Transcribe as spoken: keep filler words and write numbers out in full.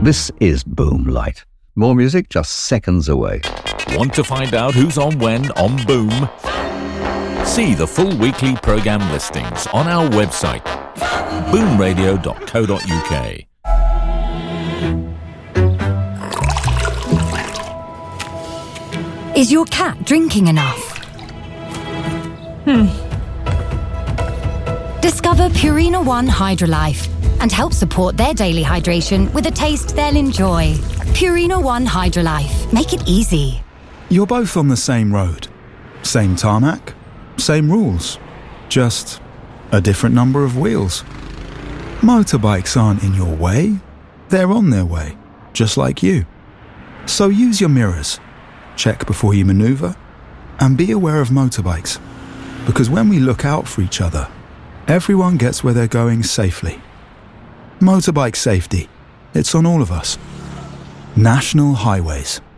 This is Boom Light. More music just seconds away. Want to find out who's on when on Boom? See the full weekly programme listings on our website, boom radio dot co dot uk. Is your cat drinking enough? Hmm. Discover Purina One Hydrolife and help support their daily hydration with a taste they'll enjoy. Purina One Hydrolife. Make it easy. You're both on the same road. Same tarmac, same rules. Just a different number of wheels. Motorbikes aren't in your way. They're on their way, just like you. So use your mirrors. Check before you maneuver. And be aware of motorbikes. Because when we look out for each other, everyone gets where they're going safely. Motorbike safety. It's on all of us. National Highways.